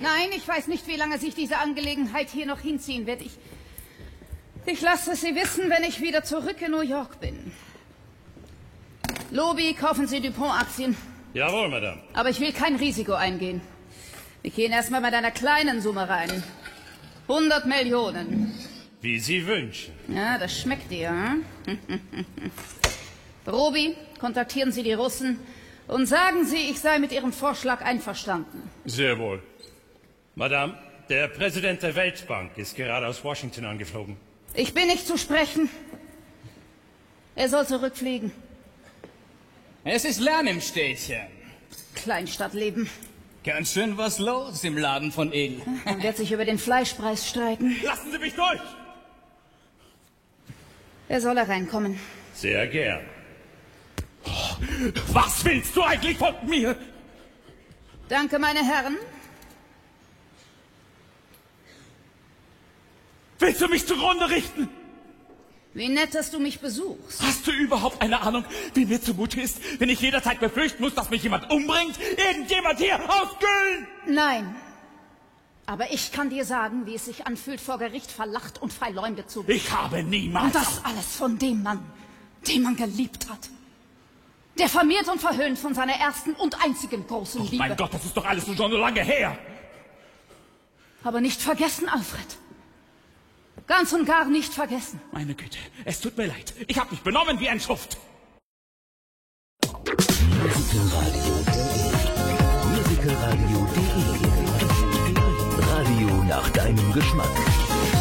Nein, ich weiß nicht, wie lange sich diese Angelegenheit hier noch hinziehen wird. Ich lasse es Sie wissen, wenn ich wieder zurück in New York bin. Lobby, kaufen Sie Dupont-Aktien. Jawohl, Madame. Aber ich will kein Risiko eingehen. Wir gehen erstmal mit einer kleinen Summe rein. 100 Millionen. Wie Sie wünschen. Ja, das schmeckt dir, hm? Robi, kontaktieren Sie die Russen und sagen Sie, ich sei mit Ihrem Vorschlag einverstanden. Sehr wohl. Madame, der Präsident der Weltbank ist gerade aus Washington angeflogen. Ich bin nicht zu sprechen. Er soll zurückfliegen. Es ist Lärm im Städtchen. Kleinstadtleben. Ganz schön was los im Laden von Il. Man wird sich über den Fleischpreis streiten. Lassen Sie mich durch! Er soll hereinkommen. Sehr gern. Was willst du eigentlich von mir? Danke, meine Herren. Willst du mich zugrunde richten? Wie nett, dass du mich besuchst. Hast du überhaupt eine Ahnung, wie mir zumute ist, wenn ich jederzeit befürchten muss, dass mich jemand umbringt? Irgendjemand hier aus Köln! Nein. Aber ich kann dir sagen, wie es sich anfühlt, vor Gericht verlacht und verleumdet zu werden. Ich habe niemals... Und das alles von dem Mann, den man geliebt hat. Diffamiert und verhöhnt von seiner ersten und einzigen großen Liebe. Mein Gott, das ist doch alles schon so lange her. Aber nicht vergessen, Alfred. Ganz und gar nicht vergessen. Meine Güte, es tut mir leid. Ich habe mich benommen wie ein Schuft. Musicalradio.de Radio nach deinem Geschmack.